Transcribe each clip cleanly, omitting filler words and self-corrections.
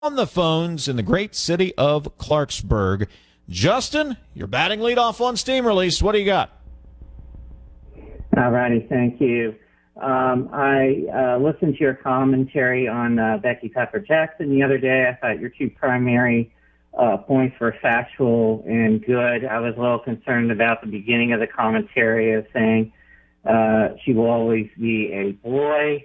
on the phones in the great city of Clarksburg. Justin, you're batting leadoff on Steam Release. What do you got? All righty, thank you. I listened to your commentary on Becky Pepper-Jackson the other day. I thought your two primary points were factual and good. I was a little concerned about the beginning of the commentary of saying she will always be a boy.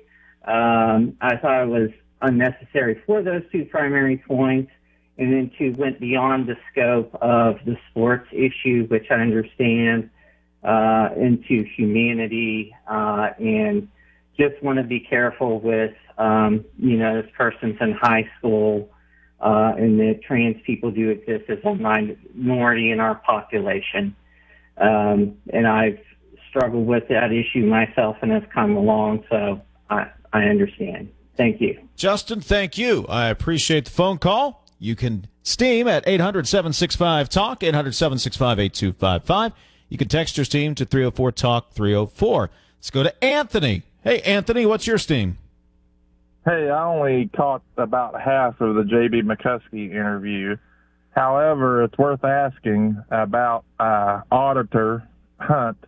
I thought it was unnecessary for those two primary points, and then two went beyond the scope of the sports issue, which I understand, into humanity, and just want to be careful with, this person's in high school, and that trans people do exist as a minority in our population. And I've struggled with that issue myself and have come along, so I understand. Thank you. Justin, thank you. I appreciate the phone call. You can Steam at 800-765-TALK, 800-765-8255. You can text your Steam to 304-TALK-304. Let's go to Anthony. Hey, Anthony, what's your Steam? Hey, I only caught about half of the J.B. McCuskey interview. However, it's worth asking about Auditor Hunt.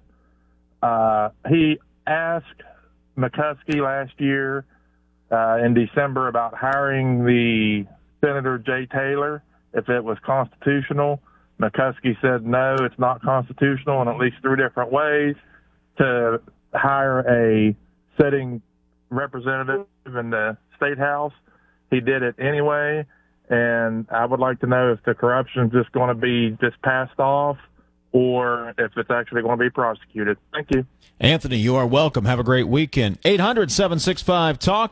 He asked McCuskey last year in December about hiring the Senator Jay Taylor, if it was constitutional. McCuskey said, no, it's not constitutional in at least three different ways to hire a sitting representative in the state house. He did it anyway, and I would like to know if the corruption is just going to be just passed off or if it's actually going to be prosecuted. Thank you. Anthony, you are welcome. Have a great weekend. 800-765-TALK,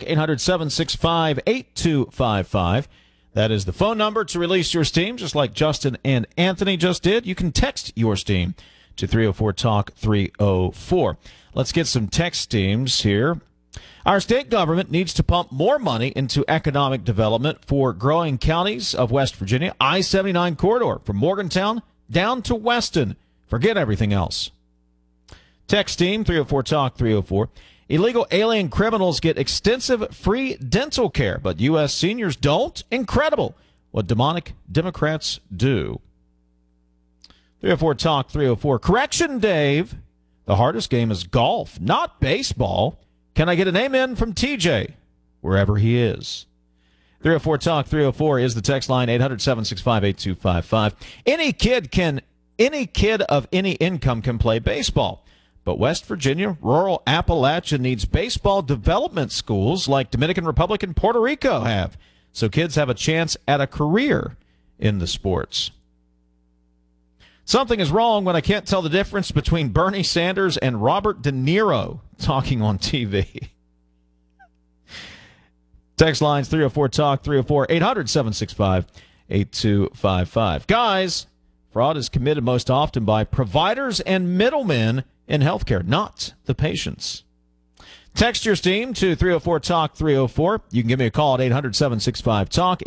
800-765-8255. That is the phone number to release your Steam, just like Justin and Anthony just did. You can text your Steam to 304-TALK-304. Let's get some text Steams here. Our state government needs to pump more money into economic development for growing counties of West Virginia. I-79 corridor from Morgantown down to Weston. Forget everything else. Text Team 304-TALK-304. Illegal alien criminals get extensive free dental care, but U.S. seniors don't? Incredible what demonic Democrats do. 304-TALK-304. Correction, Dave. The hardest game is golf, not baseball. Can I get an amen from TJ, wherever he is? 304-TALK-304 is the text line, 800-765-8255. Any kid of any income can play baseball. But West Virginia, rural Appalachia needs baseball development schools like Dominican Republic and Puerto Rico have, so kids have a chance at a career in the sports. Something is wrong when I can't tell the difference between Bernie Sanders and Robert De Niro talking on TV. Text lines 304-TALK-304, 800-765-8255. Guys, fraud is committed most often by providers and middlemen in healthcare, not the patients. Text your Steam to 304-TALK-304. You can give me a call at 800-765-TALK,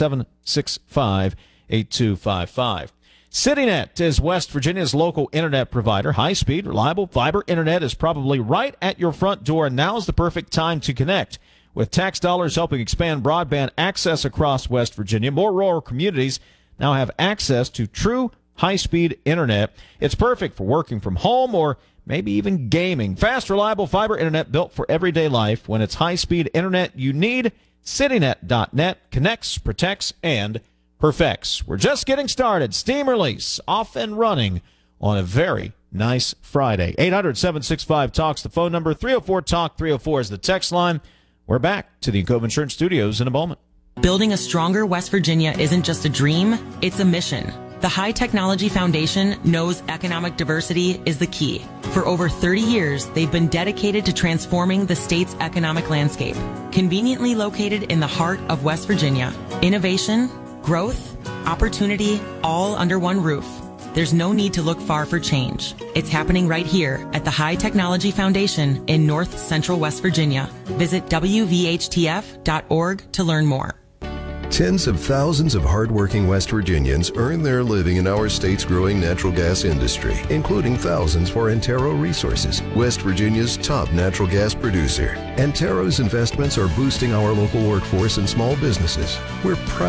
800-765-8255. CityNet is West Virginia's local internet provider. High-speed, reliable fiber internet is probably right at your front door, and now is the perfect time to connect. With tax dollars helping expand broadband access across West Virginia, more rural communities now have access to true high-speed internet. It's perfect for working from home or maybe even gaming. Fast, reliable fiber internet built for everyday life. When it's high-speed internet you need, CityNet.net connects, protects, and perfects. We're just getting started. Steam Release off and running on a very nice Friday. 800-765-TALK's the phone number. 304-TALK-304 is the text line. We're back to the Encova Insurance Studios in a moment. Building a stronger West Virginia isn't just a dream, it's a mission. The High Technology Foundation knows economic diversity is the key. For over 30 years, they've been dedicated to transforming the state's economic landscape. Conveniently located in the heart of West Virginia, innovation, growth, opportunity, all under one roof. There's no need to look far for change. It's happening right here at the High Technology Foundation in North Central West Virginia. Visit WVHTF.org to learn more. Tens of thousands of hardworking West Virginians earn their living in our state's growing natural gas industry, including thousands for Antero Resources, West Virginia's top natural gas producer. Antero's investments are boosting our local workforce and small businesses. We're proud